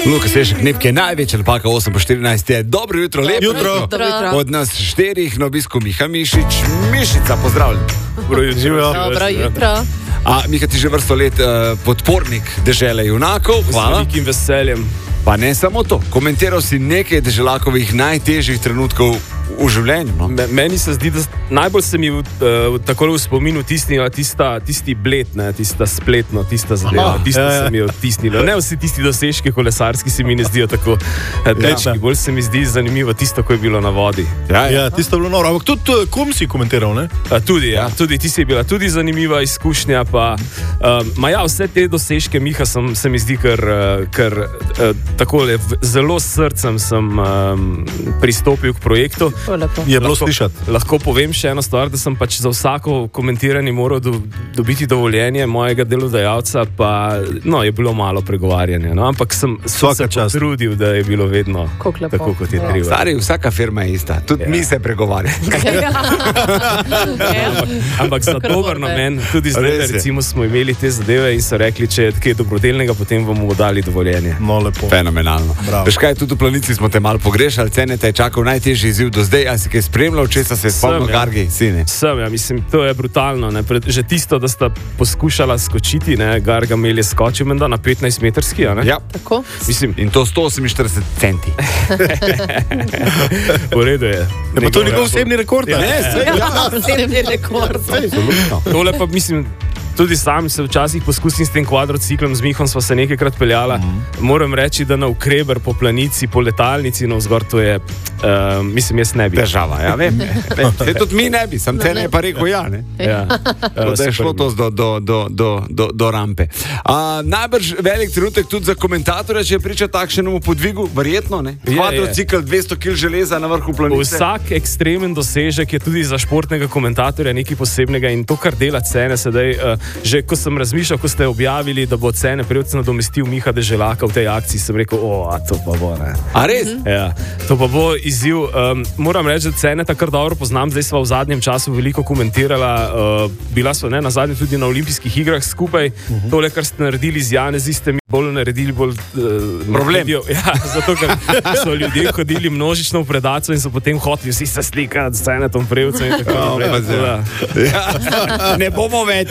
Luka Sešek, Nepke, največja alpaka 8:14 je. Dobro jutro, lepo jutro. Od nas 4 na obisku Miha Mišič. Mišica, pozdravljen. Dobro jutro. Miha, ti že vrsto let podpornik dežele junakov. Hvala. Z velikim veseljem. Pa ne samo to, komentiral si nekaj deželakovih najtežjih trenutkov v življenju. No? Meni se zdi, da najbolj se mi takole v spominu vtisnila tisti bled, ne, tista spletno, tista zadeva. Tisto se mi je vtisnilo. Ne vsi tisti dosežki kolesarski se mi ne zdijo tako dečki. Bolj se mi zdi zanimivo tisto, ko je bilo na vodi. Ja, tisto je bilo noro. Ampak tudi kom si komentiral, ne? Tudi ti si bila tudi zanimiva izkušnja. Pa, vse te dosežke, Miha, se mi zdi, ker takole zelo s srcem sem pristopil k projektu. Je bilo slišati. Lahko povem še eno stvar, da sem pač za vsako komentiranje moral dobiti dovoljenje mojega delodajalca, pa je bilo malo pregovarjanja. No? Ampak sem se potrudil, da je bilo vedno tako, kot je treba. Stari, vsaka firma je ista, tudi mi se pregovarjamo. Ampak za dober namen, tudi zdaj, recimo, smo imeli te zadeve in so rekli, če je kaj dobrodelnega, potem vam bomo dali dovoljenje. No, lepo. Fenomenalno. Veš kaj, tudi v Planici smo te malo pogrešali, cene te je čakal najtežji izziv do zdaj, a si kaj spremljal, česa se je spomnil Gargi, sine? Sem, mislim, to je brutalno. Ne? Že tisto, da sta poskušala skočiti, ne? Garga Mel je skočil menda na 15-metrski, a ne? Ja. Tako? Mislim, in to 148 centi. V redu je. Pa to je njegov osebni rekord, ne? Osebni rekord. Tole pa, mislim, tudi sam se včasih poskusim s tem kvadrociklom, z Mihom sva se nekajkrat peljala. Moram reči, da na Ukreber po Planici, po letalnici navzgor, to je, mislim, jaz ne bi. Država, ja, vem. Tudi mi ne bi, sem cene pa rekel ja, ne? Ja. Da je šlo to do rampe. Najbrž velik trenutek tudi za komentatorja, če je priča takšnemu podvigu, verjetno, ne? Kvadrocikl, 200 kg železa na vrhu Planice. Vsak ekstremen dosežek je tudi za športnega komentatorja nekaj posebnega in to, kar dela Cene sedaj, že ko sem razmišljal, ko ste objavili, da bo Cene prejc nadomestil Miha Deželaka v tej akciji, sem rekel, to pa bo, ne. A res? Ja, to pa bo izziv. Moram reči, da Cene takrat dobro poznam, zdaj sva v zadnjem času veliko komentirala, bila sva na zadnje tudi na olimpijskih igrah skupaj. Tole, kar ste naredili z Janezi, ste mi bolj naredili problem. Ja, zato, ker so ljudje hodili množično v predaco in so potem hoteli vsi se slikati s Cenetom Prevcem in tako naprej. Ne bomo več.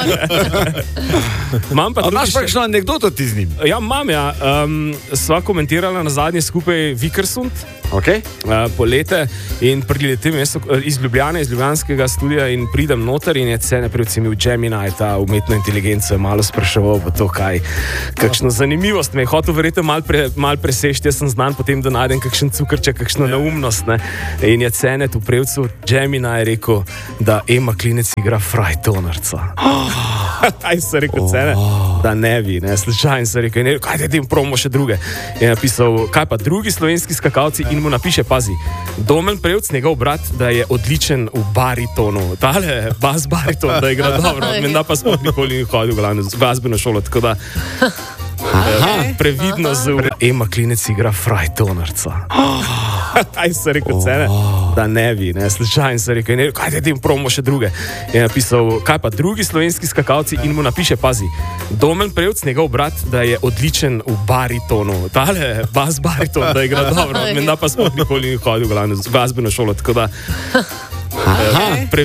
Imaš pa kakšno anekdoto ti z njim? Ja, imam, ja. Sva komentirala na zadnje skupaj Vikersund. Okay. Polete in priletem iz Ljubljane, iz ljubljanskega studia in pridem noter in je Cene Prevc imel Gemini, ta umetno inteligenco je malo spraševal pa to, kakšno zanimivost me je hotel verjetno mal presežiti, jaz sem znan potem, da najdem kakšen cukrček, kakšno neumnost, ne? In je Cene tu Prevcu Gemini rekel, da Ema Klinec igra frajtonarca. Aj se rekel Cene, da ne bi, ne, slučajno se rekel, kaj te tim promo še druge. Je napisal, kaj pa drugi slovenski skakalci in mu napiše, pazi, Domen Prevc, njegov brat, da je odličen v baritonu. Tale bas bariton, da igra dobro, menda pa sploh nikoli ni hodil v glasbeno šolo, tako da previdno z Ema Klinec igra frajtonarca. Aj se rekel Cene, da ne bi, ne, slučajno se rekel, kaj te tim promo še druge. Je napisal, kaj pa drugi slovenski skakalci in mu napiše, pazi, Domen Prevc, njegov brat, da je odličen v baritonu. Tale bas bariton, da igra dobro, menda pa sploh nikoli ni hodil v glasbeno šolo, tako da